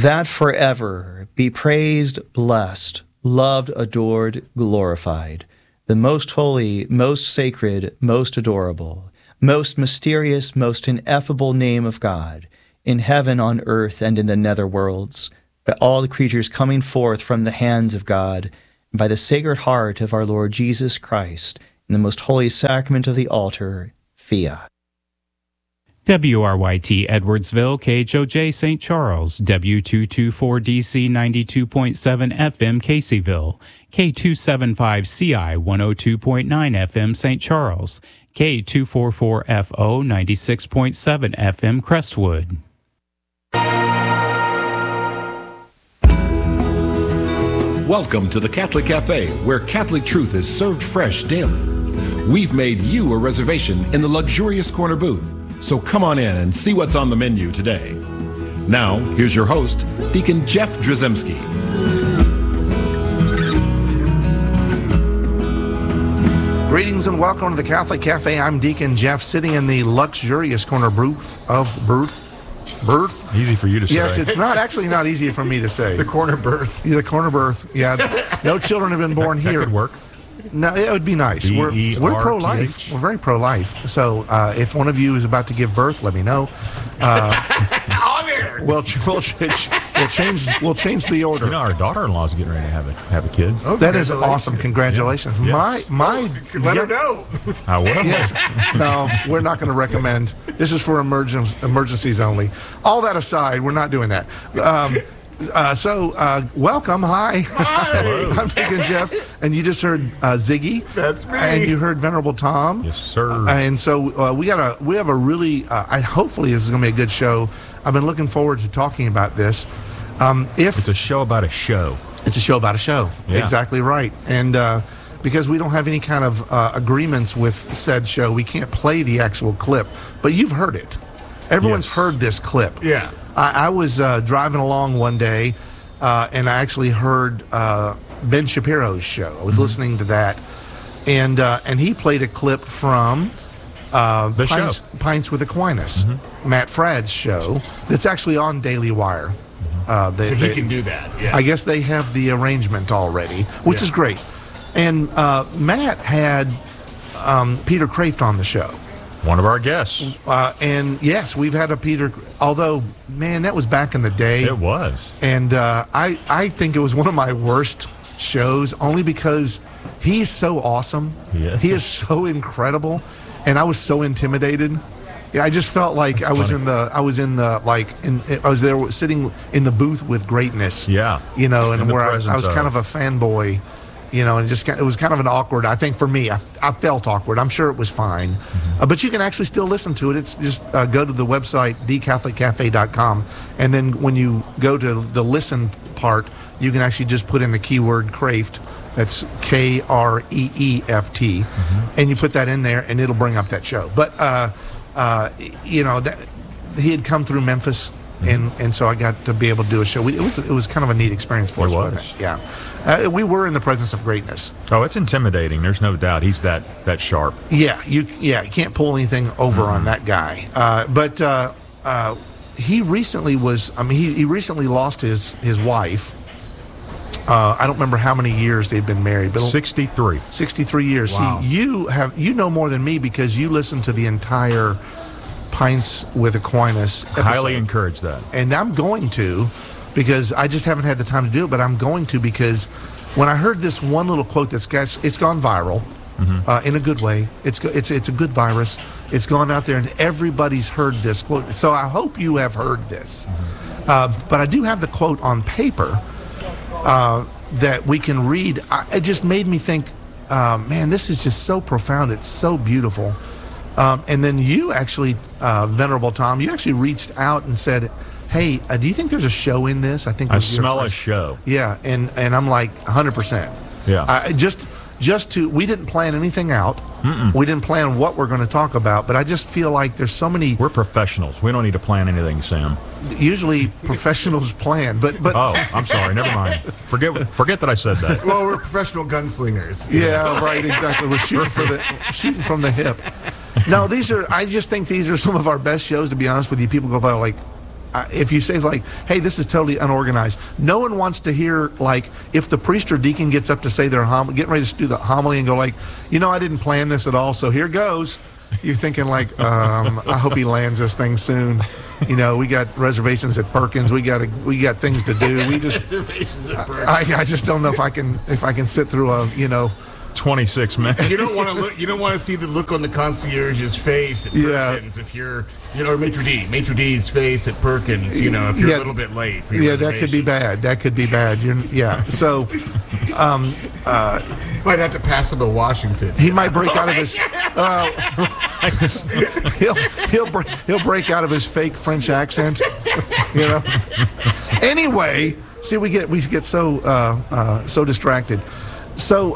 that forever be praised, blessed, loved, adored, glorified, the most holy, most sacred, most adorable, most mysterious, most ineffable name of God, in heaven, on earth, and in the nether worlds, by all the creatures coming forth from the hands of God, and by the Sacred Heart of our Lord Jesus Christ, in the most holy sacrament of the altar, Fiat. WRYT Edwardsville, KHOJ St. Charles, W224DC 92.7 FM Caseyville, K275CI 102.9 FM St. Charles, K244FO 96.7 FM Crestwood. Welcome to the Catholic Cafe, where Catholic truth is served fresh daily. We've made you a reservation in the luxurious corner booth, so come on in and see what's on the menu today. Now, here's your host, Deacon Jeff Drzymski. Greetings and welcome to the Catholic Cafe. I'm Deacon Jeff, sitting in the luxurious corner booth. Easy for you to say. Yes, it's not easy for me to say. The corner berth. The corner berth. Yeah, no children have been born here. That could work. No, it would be nice. We're pro-life. We're very pro-life. So if one of you is about to give birth, let me know. We'll change the order. You know, our daughter-in-law is getting ready to have a kid. Oh, that is awesome. Congratulations. Yeah. Let her know. I will. Yes. No, we're not going to recommend. This is for emergencies only. All that aside, we're not doing that. Welcome. Hi. I'm Deacon Jeff, and you just heard Ziggy. That's me. And you heard Venerable Tom. Yes, sir. And so we have a really. Hopefully, this is going to be a good show. I've been looking forward to talking about this. It's a show about a show. It's a show about a show. Yeah. Exactly right. And because we don't have any kind of agreements with said show, we can't play the actual clip. But you've heard it. Everyone's heard this clip. Yeah. I was driving along one day, and I actually heard Ben Shapiro's show. I was listening to that, and he played a clip from Pints with Aquinas, Matt Fradd's show. That's actually on Daily Wire. So he can do that. Yeah. I guess they have the arrangement already, which is great. And Matt had Peter Kraft on the show. One of our guests. And yes, we've had a Peter, although, man, that was back in the day. It was. And I think it was one of my worst shows, only because he's so awesome. Yeah. He is so incredible. And I was so intimidated. Yeah, I just felt like I was there sitting in the booth with greatness. Yeah. You know, and where I was presence kind of a fanboy. You know, and it was kind of an awkward, I think for me, I felt awkward. I'm sure it was fine. But you can actually still listen to it. It's just go to the website, thecatholiccafe.com, and then when you go to the listen part, you can actually just put in the keyword Kraft. That's Kreeft, and you put that in there, and it'll bring up that show. But, you know, he had come through Memphis, and so I got to be able to do a show. It was kind of a neat experience for us. It was. Yeah. We were in the presence of greatness. Oh, it's intimidating. There's no doubt. He's that sharp. Yeah, you can't pull anything over on that guy. But he recently was. I mean, he recently lost his wife. I don't remember how many years they'd been married, but 63. 63 years. Wow. See, you know more than me because you listened to the entire Pints with Aquinas episode. Highly encourage that. And I'm going to, because I just haven't had the time to do it, but I'm going to because when I heard this one little quote it's gone viral in a good way. It's a good virus. It's gone out there and everybody's heard this quote. So I hope you have heard this. But I do have the quote on paper that we can read. It just made me think, man, this is just so profound. It's so beautiful. And then you actually, Venerable Tom, you actually reached out and said, hey, do you think there's a show in this? I smell a show. Yeah, and I'm like 100%. Yeah. We didn't plan anything out. We didn't plan what we're going to talk about, but I just feel like there's so many. We're professionals. We don't need to plan anything, Sam. Usually professionals plan, but oh, I'm sorry. Never mind. Forget that I said that. Well, we're professional gunslingers. Yeah, right. Exactly. We're shooting from the hip. No, I just think these are some of our best shows. To be honest with you, people go by like, if you say like, hey, this is totally unorganized, no one wants to hear like if the priest or deacon gets up to say their getting ready to do the homily and go like, I didn't plan this at all, so here goes. You're thinking like, I hope he lands this thing soon. We got reservations at Perkins. We got things to do. We just reservations at Perkins. I just don't know if I can sit through a 26 minutes. You don't want to look. You don't want to see the look on the concierge's face at Perkins if you're, or Maitre D's face at Perkins. If you're a little bit late. For your that could be bad. So, might have to pass him to Washington. He might break out of his. He'll break out of his fake French accent. Anyway, see, we get so distracted. So,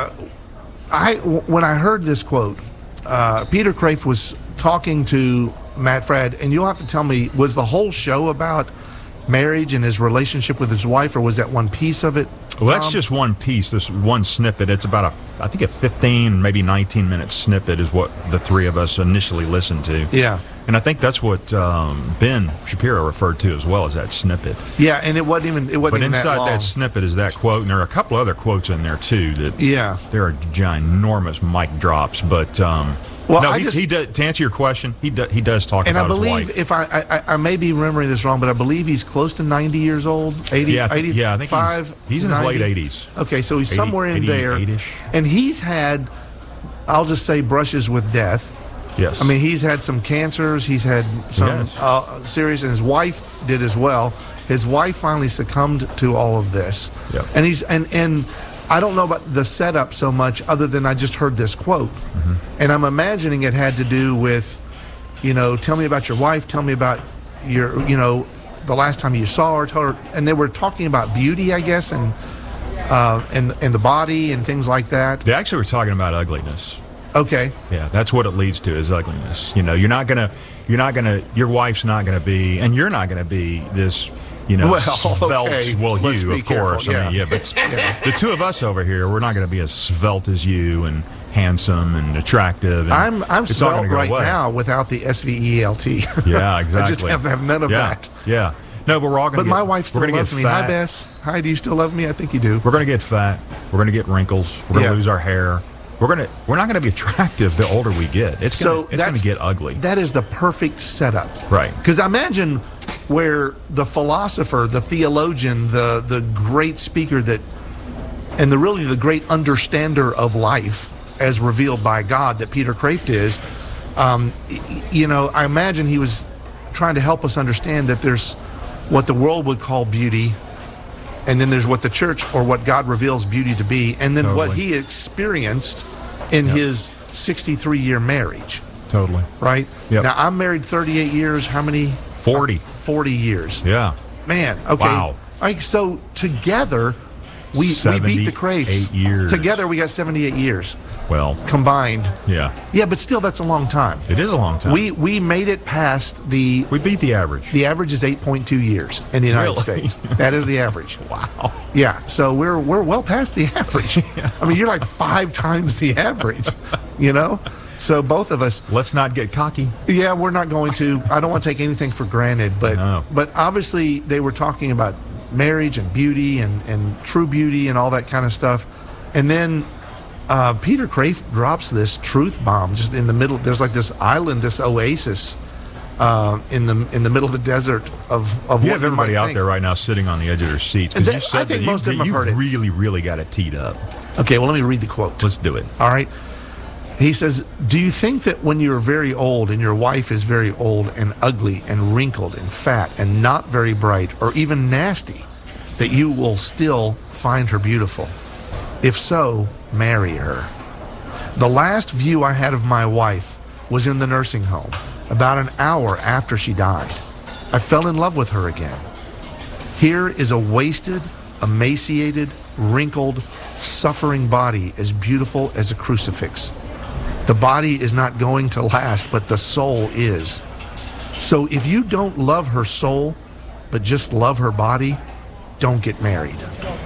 when I heard this quote, Peter Kreeft was talking to Matt Fradd, and you'll have to tell me, was the whole show about marriage and his relationship with his wife, or was that one piece of it? Well, that's just one piece, this one snippet. It's about I think a 15, maybe 19-minute snippet is what the three of us initially listened to. Yeah. And I think that's what Ben Shapiro referred to as well as that snippet. Yeah, and it wasn't even that long. But inside that snippet is that quote, and there are a couple other quotes in there too that there are ginormous mic drops. But he does, to answer your question, he does talk about his wife. And I believe, if I may be remembering this wrong, but I believe he's close to 90 years old, 80, 85. Yeah, I think he's in his late 80s. Okay, so he's somewhere in there. 80-ish. And he's had, I'll just say, brushes with death. Yes. I mean, he's had some cancers. He's had some serious, and his wife did as well. His wife finally succumbed to all of this. Yep. And he's and I don't know about the setup so much, other than I just heard this quote, and I'm imagining it had to do with, tell me about your wife, tell me about your, the last time you saw her, and they were talking about beauty, I guess, and the body and things like that. They actually were talking about ugliness. Okay. Yeah, that's what it leads to, is ugliness. Your wife's not gonna be, and you're not gonna be this, svelte. Okay. Well, Let's you, of course. Careful. I mean, but the two of us over here, we're not gonna be as svelte as you and handsome and attractive. And I'm svelte right now without the SVELT. Yeah, exactly. I just have none of that. Yeah. No, but we're all going to But my wife still loves me. Fat. Hi, Bess. Hi, do you still love me? I think you do. We're going to get fat. We're going to get wrinkles. We're going to lose our hair. We're not going to be attractive the older we get. It's going to get ugly. That is the perfect setup. Right. Because imagine where the philosopher, the theologian, the great speaker and the great understander of life as revealed by God that Peter Kreeft is, I imagine he was trying to help us understand that there's what the world would call beauty, and then there's what the church or what God reveals beauty to be, and then what he experienced in his 63-year marriage. Totally. Right? Yep. Now, I'm married 38 years. How many? 40. 40 years. Yeah. Man, okay. Wow. So together, we beat the Kreifts. 8 years. Together, we got 78 years. Well. Combined. Yeah. Yeah, but still, that's a long time. It is a long time. We made it past We beat the average. The average is 8.2 years in the United States. That is the average. Wow. Yeah, so we're well past the average. I mean, you're like 5 times the average, So both of us. Let's not get cocky. Yeah, we're not going to. I don't want to take anything for granted, but obviously they were talking about marriage and beauty and true beauty and all that kind of stuff. And then Peter Kreeft drops this truth bomb just in the middle. There's like this island, this oasis in the middle of the desert of what you have everybody out there right now sitting on the edge of their seats. And I think most of them have heard it. You really got it teed up. Okay, well, let me read the quote. Let's do it. All right. He says, "Do you think that when you're very old and your wife is very old and ugly and wrinkled and fat and not very bright or even nasty, that you will still find her beautiful? If so, marry her. The last view I had of my wife was in the nursing home, about an hour after she died. I fell in love with her again. Here is a wasted, emaciated, wrinkled, suffering body as beautiful as a crucifix. The body is not going to last, but the soul is. So if you don't love her soul, but just love her body, don't get married."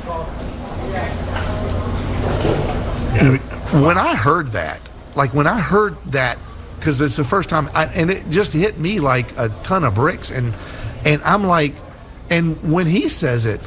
When I heard that, because it's the first time, and it just hit me like a ton of bricks, and And I'm like, and when he says it,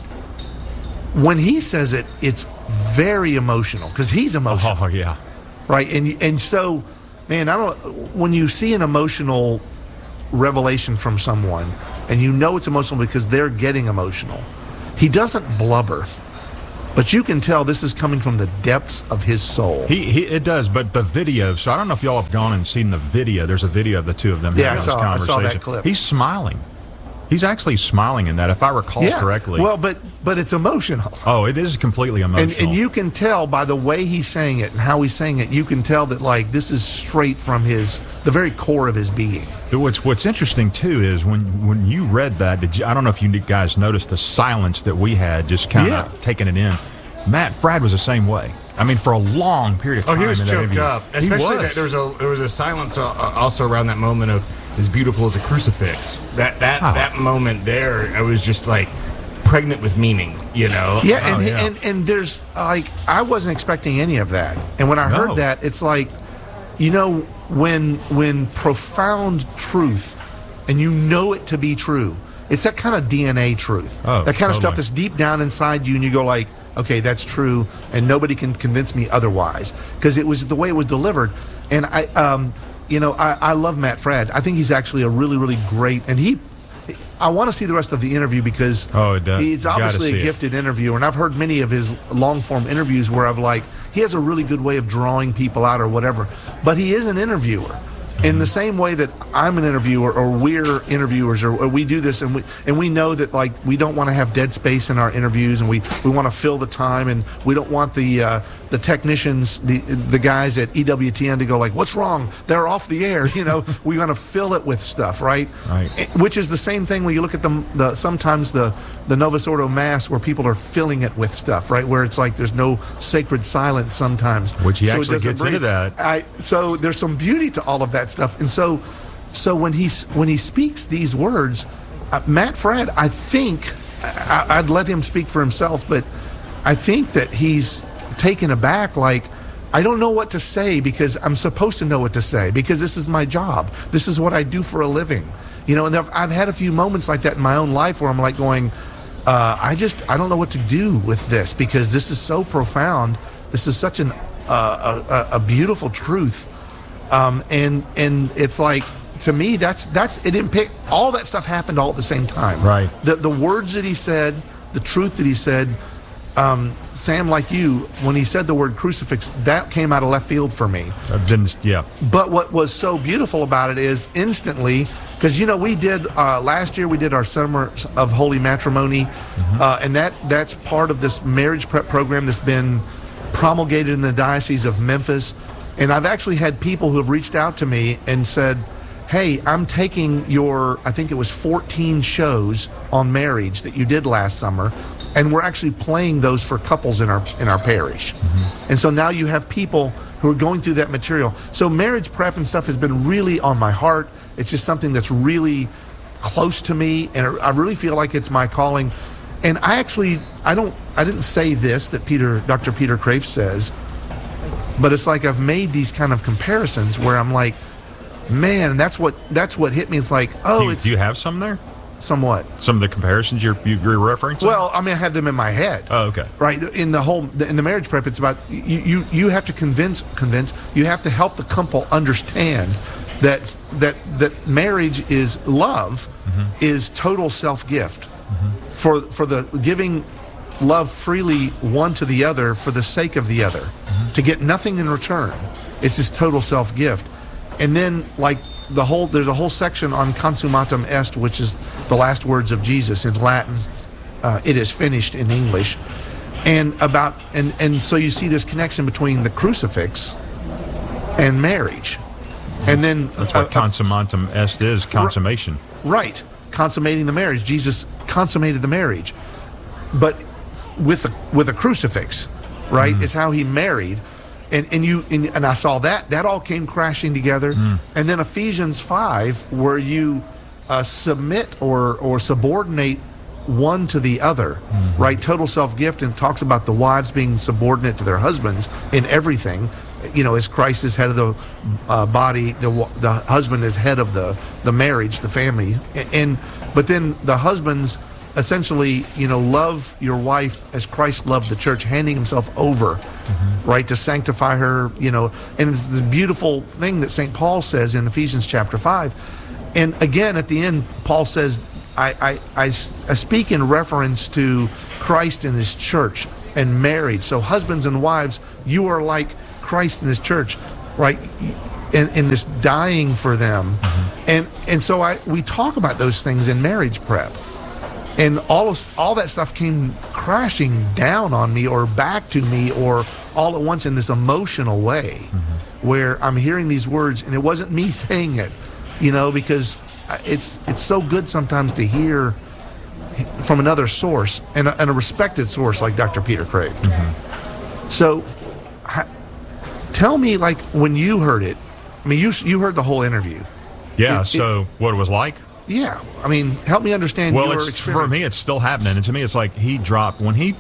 it's very emotional because he's emotional. Oh, yeah. Right. And so, man, when you see an emotional revelation from someone and you know it's emotional because they're getting emotional, he doesn't blubber. But you can tell this is coming from the depths of his soul. It does, but the video, so I don't know if y'all have gone and seen the video. There's a video of the two of them having this conversation. I saw that clip. He's smiling. He's actually smiling in that, if I recall correctly. Well, but it's emotional. Oh, it is completely emotional. And you can tell by the way he's saying it and how he's saying it, you can tell that, like, this is straight from the very core of his being. What's interesting, too, is when you read that, I don't know if you guys noticed the silence that we had just kind of taking it in. Matt Fradd was the same way. I mean, for a long period of time. Oh, he was choked up. Especially that there was a silence also around that moment of as beautiful as a crucifix. That moment there, I was just like pregnant with meaning, you know? Yeah, and there's like, I wasn't expecting any of that. And when I heard that, it's like, you know, when profound truth, and you know it to be true, it's that kind of DNA truth. That kind of stuff that's deep down inside you, and you go like, okay, that's true, and nobody can convince me otherwise, because it was the way it was delivered. And I love Matt Fradd. I think he's actually a really, really great, and I want to see the rest of the interview because he's obviously a gifted interviewer, and I've heard many of his long-form interviews where I've like, he has a really good way of drawing people out or whatever, but he is an interviewer. In the same way that I'm an interviewer, or we're interviewers, or we do this, and we know that, like, we don't want to have dead space in our interviews, and we want to fill the time, and we don't want the technicians, the guys at EWTN to go like, what's wrong? They're off the air. You know, we want to fill it with stuff, right? Right. Which is the same thing when you look at sometimes the Novus Ordo Mass, where people are filling it with stuff, right? Where it's like there's no sacred silence sometimes. Which he actually gets into that. So there's some beauty to all of that stuff. And so when he speaks these words, Matt Fradd, I think, I'd let him speak for himself, but I think that he's taken aback, like, I don't know what to say because I'm supposed to know what to say because this is my job. This is what I do for a living. You know, and I've had a few moments like that in my own life where I'm like going, I don't know what to do with this because this is so profound. This is such a beautiful truth. And it's like, to me, that's it didn't pick, all that stuff happened all at the same time. Right. The words that he said, the truth that he said, Sam, like you, when he said the word crucifix, that came out of left field for me. But what was so beautiful about it is instantly, because, you know, we did, last year we did our Summer of Holy Matrimony, and that's part of this marriage prep program that's been promulgated in the Diocese of Memphis. And I've actually had people who have reached out to me and said, hey, I'm taking your, I think it was 14 shows on marriage that you did last summer, and we're actually playing those for couples in our parish. And so now you have people who are going through that material. So marriage prep and stuff has been really on my heart. It's just something that's really close to me, and I really feel like it's my calling. And I didn't say this that Dr. Peter Kreeft says, but it's like I've made these kind of comparisons where I'm like, man, that's what hit me. It's like, do you have some there? Somewhat. Some of the comparisons you're referencing? Well, I mean, I have them in my head. Oh, okay. Right. In the marriage prep, it's about you have to convince. You have to help the couple understand that marriage is love, is total self-gift, for the giving love freely one to the other for the sake of the other, to get nothing in return. It's just total self-gift. And then, like, there's a whole section on consummatum est, which is the last words of Jesus in Latin. It is finished in English. And so you see this connection between the crucifix and marriage. And then that's what consummatum est is, consummation. Right. Consummating the marriage. Jesus consummated the marriage. But with a crucifix, right, is how he married. And I saw that all came crashing together. And then Ephesians 5, where you submit or subordinate one to the other, right? Total self-gift, and talks about the wives being subordinate to their husbands in everything. You know, as Christ is head of the body, the husband is head of the marriage, the family. And But then the husbands essentially, love your wife as Christ loved the church, handing himself over, right, to sanctify her, and it's this beautiful thing that St. Paul says in Ephesians chapter 5. And again, at the end, Paul says, I speak in reference to Christ and his church and marriage. So husbands and wives, you are like Christ and his church, right, in this dying for them. And so we talk about those things in marriage prep. And all that stuff came crashing down on me or back to me or all at once in this emotional way where I'm hearing these words, and it wasn't me saying it, because it's so good sometimes to hear from another source and a respected source like Dr. Peter Kreeft. So tell me, like, when you heard it, I mean, you heard the whole interview. Yeah, so what it was like? Yeah, I mean, help me understand your experience. For me, it's still happening. And to me, it's like he's dropped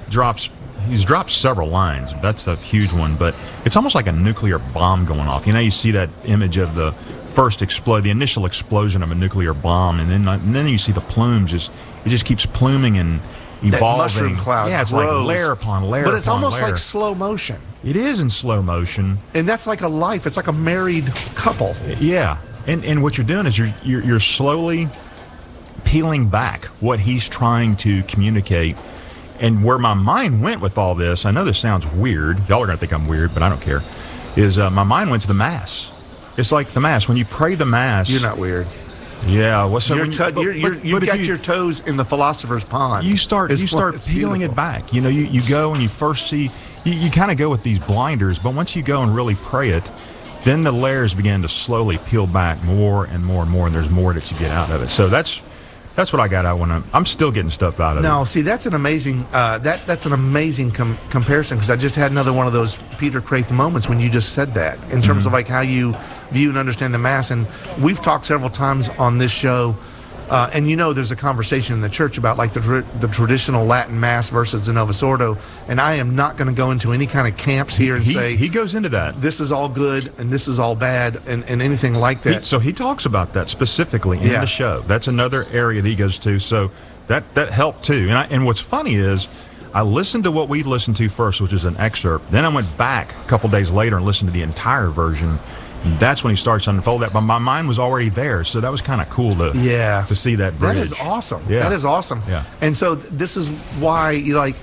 several lines. That's a huge one, but it's almost like a nuclear bomb going off. You see that image of the the initial explosion of a nuclear bomb, and then you see the plume it just keeps pluming and evolving. That mushroom cloud. Yeah, it's grows. like layer upon layer. But it's upon almost layer. like slow motion. It is in slow motion, and that's like a life. It's like a married couple. Yeah. And what you're doing is you're slowly peeling back what he's trying to communicate. And where my mind went with all this, I know this sounds weird. Y'all are going to think I'm weird, but I don't care, is my mind went to the Mass. It's like the Mass. When you pray the Mass... You're not weird. Yeah. Well, so you've got your toes in the philosopher's pond. You start peeling it back. You go and you first see... You kind of go with these blinders, but once you go and really pray it, then the layers begin to slowly peel back more and more and more, and there's more that you get out of it. So that's what I got out when I'm still getting stuff out of it. No, see, that's an amazing that's an amazing comparison, because I just had another one of those Peter Kreeft moments when you just said that in terms of like how you view and understand the Mass. And we've talked several times on this show. And there's a conversation in the church about like the traditional Latin Mass versus the Novus Ordo, and I am not going to go into any kind of camps here and say he goes into that. This is all good and this is all bad and anything like that. So he talks about that specifically in the show. That's another area that he goes to. So that helped too. And what's funny is I listened to what we listened to first, which is an excerpt. Then I went back a couple days later and listened to the entire version. That's when he starts to unfold that, but my mind was already there, so that was kind of cool to see that bridge. That is awesome. Yeah. That is awesome. Yeah. And so this is why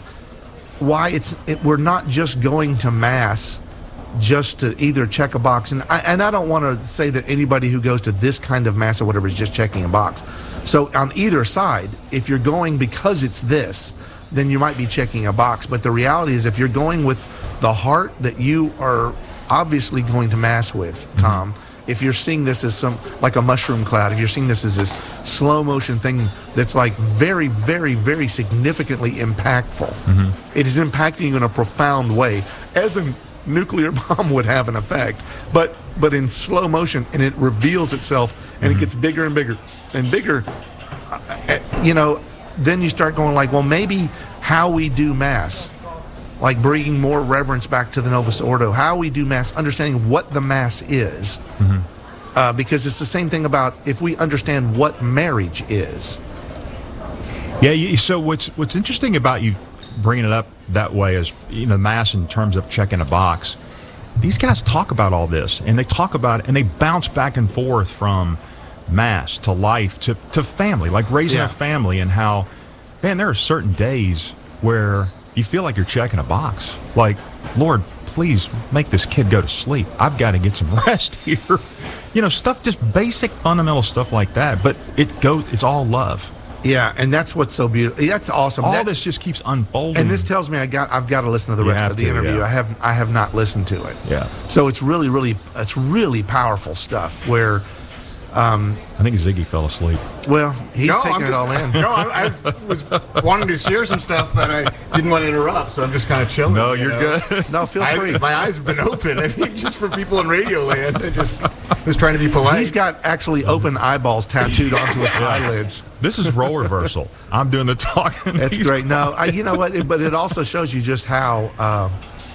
we're not just going to Mass just to either check a box, and I don't want to say that anybody who goes to this kind of Mass or whatever is just checking a box. So on either side, if you're going because it's this, then you might be checking a box. But the reality is, if you're going with the heart that you are obviously going to Mass with, Tom, if you're seeing this as like a mushroom cloud, if you're seeing this as this slow motion thing that's like very, very, very significantly impactful, it is impacting you in a profound way, as a nuclear bomb would have an effect, but in slow motion, and it reveals itself, and it gets bigger and bigger and bigger. Then you start going like, well, maybe how we do Mass, like bringing more reverence back to the Novus Ordo, how we do Mass, understanding what the Mass is, because it's the same thing about if we understand what marriage is. Yeah. So what's interesting about you bringing it up that way is, Mass in terms of checking a box. These guys talk about all this, and they talk about it, and they bounce back and forth from Mass to life to family, like raising a family, and how, man, there are certain days where you feel like you're checking a box. Like, Lord, please make this kid go to sleep. I've got to get some rest here. Stuff, just basic fundamental stuff like that. But it's all love. Yeah, and that's what's so beautiful. That's awesome. This just keeps unfolding. And this tells me I've got to listen to the rest of the interview. Yeah. I have not listened to it. Yeah. So it's really powerful stuff where I think Ziggy fell asleep. Well, he's taking it all in. No, I was wanting to share some stuff, but I didn't want to interrupt, so I'm just kind of chilling. No, you're good. No, feel free. My eyes have been open. I mean, just for people in radio land. I just was trying to be polite. He's got actually open eyeballs tattooed onto his eyelids. This is role reversal. I'm doing the talking. That's great. No, you know what? But it also shows you just how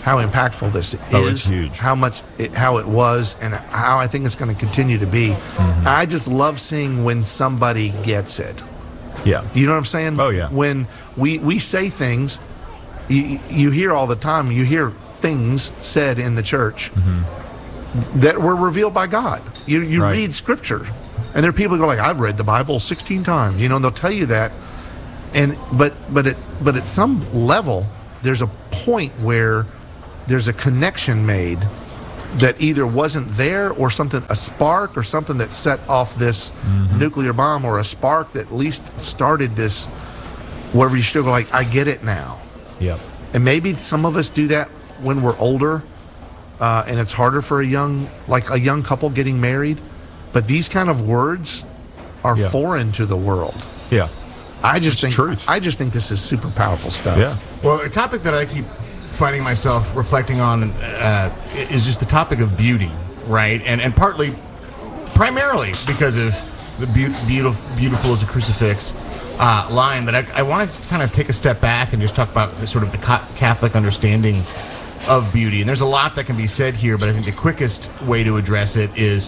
how impactful this is. It's huge. How it was, and how I think it's going to continue to be. I just love seeing when somebody gets it. Yeah. You know what I'm saying? Oh, yeah. When we say things, you hear all the time, you hear things said in the church that were revealed by God. You Right. read Scripture, and there are people who go like, I've read the Bible 16 times, and they'll tell you that. And but at some level, there's a point where there's a connection made that either wasn't there, or a spark or something that set off this nuclear bomb, or a spark that at least started this, wherever you still go like, I get it now. Yep. And maybe some of us do that when we're older, and it's harder for a young couple getting married. But these kind of words are foreign to the world. Yeah. I just think this is super powerful stuff. Yeah. Well, a topic that I keep finding myself reflecting on is just the topic of beauty, right? And primarily because of the beautiful as a crucifix line. But I want to kind of take a step back and just talk about sort of the Catholic understanding of beauty. And there's a lot that can be said here, but I think the quickest way to address it is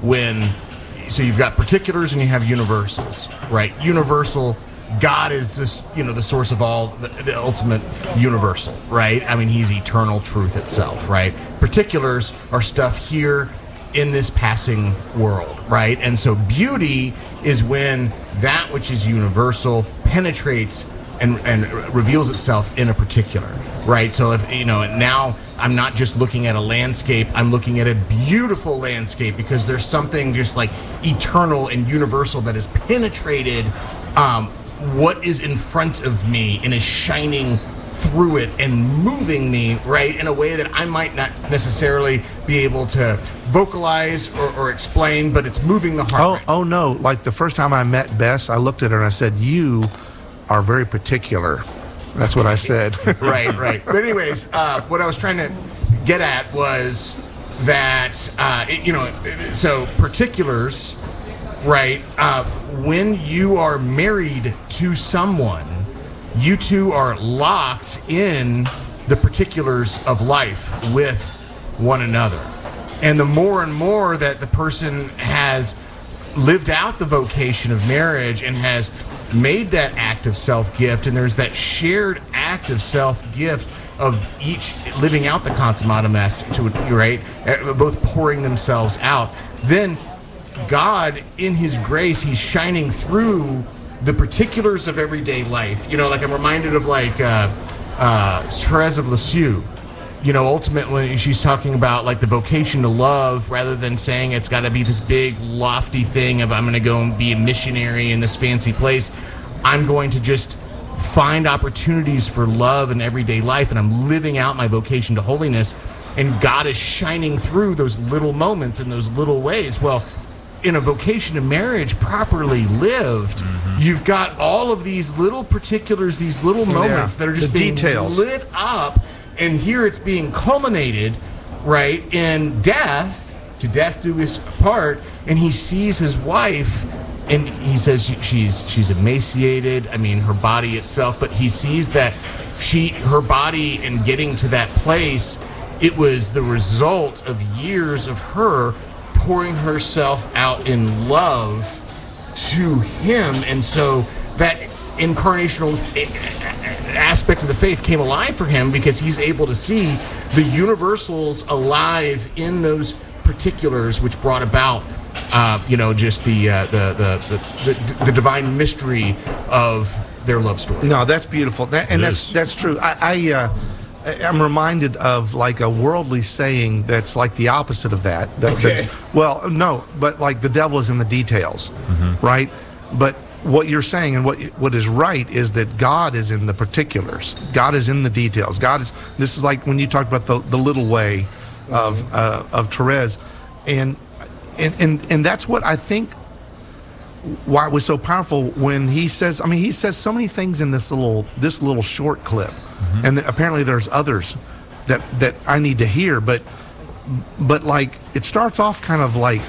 so you've got particulars and you have universals, right? Universal, God is this, the source of all, the ultimate universal, right? I mean, he's eternal truth itself, right? Particulars are stuff here in this passing world, right? And so beauty is when that which is universal penetrates and reveals itself in a particular, right? So if now I'm not just looking at a landscape, I'm looking at a beautiful landscape, because there's something just like eternal and universal that has penetrated what is in front of me and is shining through it and moving me, right, in a way that I might not necessarily be able to vocalize or explain, but it's moving the heart. Oh no, like the first time I met Bess, I looked at her and I said, you are very particular. That's what I said. Right. But anyways, what I was trying to get at was that, so particulars, right, when you are married to someone, you two are locked in the particulars of life with one another. And the more and more that the person has lived out the vocation of marriage and has made that act of self-gift, and there's that shared act of self-gift of each living out the consummatum est, right, both pouring themselves out, then God, in his grace, he's shining through the particulars of everyday life. Like I'm reminded of Therese of Lisieux. Ultimately she's talking about like the vocation to love, rather than saying it's got to be this big lofty thing of I'm going to go and be a missionary in this fancy place. I'm going to just find opportunities for love in everyday life, and I'm living out my vocation to holiness, and God is shining through those little moments in those little ways. Well, in a vocation to marriage properly lived, you've got all of these little particulars, these little moments that are just being details lit up, and here it's being culminated, right, in death, to death do us part, and he sees his wife, and he says she's emaciated, I mean, her body itself, but he sees that her body, in getting to that place, it was the result of years of her pouring herself out in love to him. And so that incarnational aspect of the faith came alive for him, because he's able to see the universals alive in those particulars, which brought about just the divine mystery of their love story. No, that's beautiful. That's true. I'm reminded of like a worldly saying that's like the opposite of that. But like the devil is in the details, right? But what you're saying and what is right is that God is in the particulars. God is in the details. This is like when you talked about the little way of Therese, and that's what I think. Why it was so powerful when he says. I mean, he says so many things in this little short clip. And apparently there's others that I need to hear, but like it starts off kind of like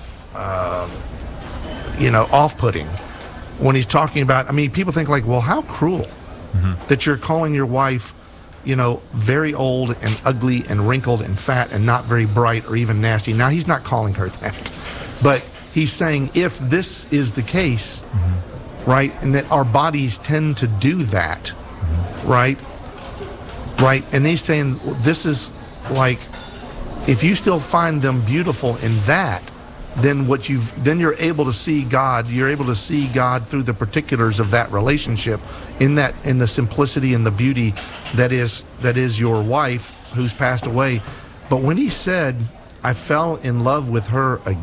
off-putting when he's talking about. I mean, people think like, well, how cruel that you're calling your wife very old and ugly and wrinkled and fat and not very bright or even nasty. Now, he's not calling her that, but he's saying if this is the case, right, and that our bodies tend to do that, right, and he's saying this is like, if you still find them beautiful in that, then you're able to see God. You're able to see God through the particulars of that relationship, in the simplicity and the beauty that is your wife who's passed away. But when he said, "I fell in love with her again,"